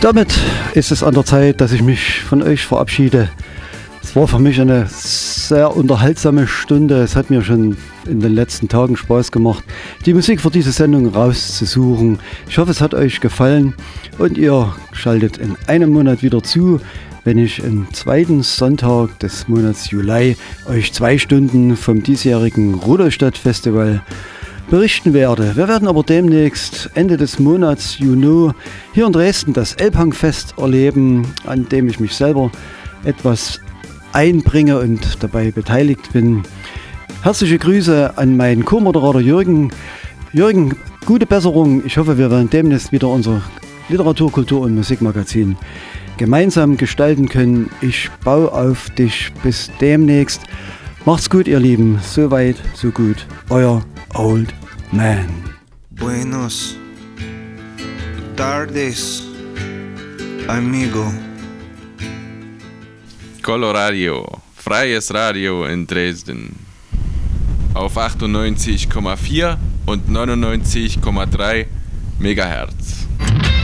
Damit ist es an der Zeit, dass ich mich von euch verabschiede. Es war für mich eine sehr unterhaltsame Stunde. Es hat mir schon in den letzten Tagen Spaß gemacht, die Musik für diese Sendung rauszusuchen. Ich hoffe, es hat euch gefallen und ihr schaltet in einem Monat wieder zu, wenn ich am zweiten Sonntag des Monats Juli euch 2 Stunden vom diesjährigen Rudolstadt Festival berichten werde. Wir werden aber demnächst Ende des Monats Juni hier in Dresden das Elbhangfest erleben, an dem ich mich selber etwas einbringe und dabei beteiligt bin. Herzliche Grüße an meinen Co-Moderator Jürgen. Jürgen, gute Besserung. Ich hoffe, wir werden demnächst wieder unser Literatur-, Kultur- und Musikmagazin gemeinsam gestalten können. Ich baue auf dich. Bis demnächst. Macht's gut, ihr Lieben. So weit, so gut. Euer Old Man. Buenos tardes, amigo. Coloradio, freies Radio in Dresden. Auf 98,4 und 99,3 Megahertz.